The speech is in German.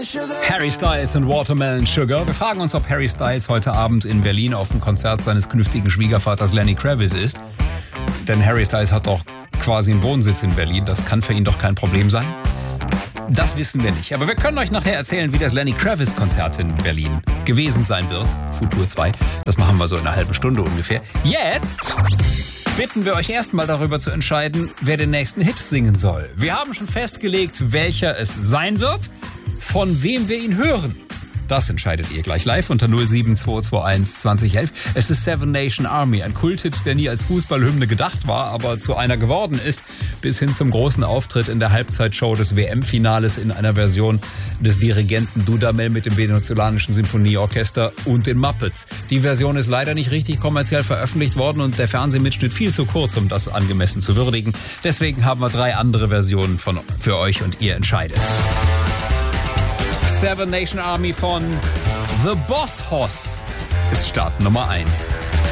Harry Styles und Watermelon Sugar. Wir fragen uns, ob Harry Styles heute Abend in Berlin auf dem Konzert seines künftigen Schwiegervaters Lenny Kravitz ist. Denn Harry Styles hat doch quasi einen Wohnsitz in Berlin. Das kann für ihn doch kein Problem sein. Das wissen wir nicht. Aber wir können euch nachher erzählen, wie das Lenny Kravitz-Konzert in Berlin gewesen sein wird. Futur 2. Das machen wir so in einer halben Stunde ungefähr. Jetzt bitten wir euch erstmal darüber zu entscheiden, wer den nächsten Hit singen soll. Wir haben schon festgelegt, welcher es sein wird, von wem wir ihn hören. Das entscheidet ihr gleich live unter 07221 2011. Es ist Seven Nation Army, ein Kulthit, der nie als Fußballhymne gedacht war, aber zu einer geworden ist, bis hin zum großen Auftritt in der Halbzeitshow des WM-Finales in einer Version des Dirigenten Dudamel mit dem Venezolanischen Sinfonieorchester und den Muppets. Die Version ist leider nicht richtig kommerziell veröffentlicht worden und der Fernsehmitschnitt viel zu kurz, um das angemessen zu würdigen. Deswegen haben wir 3 andere Versionen für euch und ihr entscheidet. Seven Nation Army von The Boss Hoss ist Start Nummer 1.